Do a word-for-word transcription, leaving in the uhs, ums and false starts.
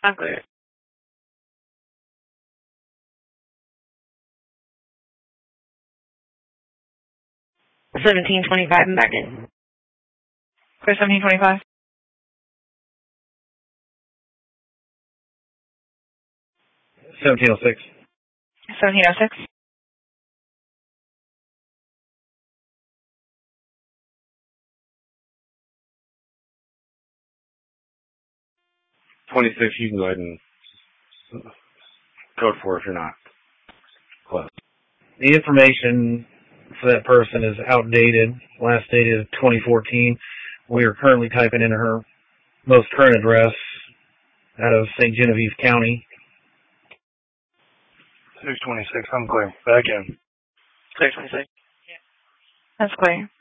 I'm clear. seventeen twenty-five, I'm back in. Clear seventeen twenty-five. seventeen oh six. seventeen oh six. twenty-six, you can go ahead and code for if you're not close. The information for that person is outdated. Last dated twenty fourteen. We are currently typing in her most current address out of Saint Genevieve County. six twenty-six, I'm clear. Back in. six twenty-six. That's clear.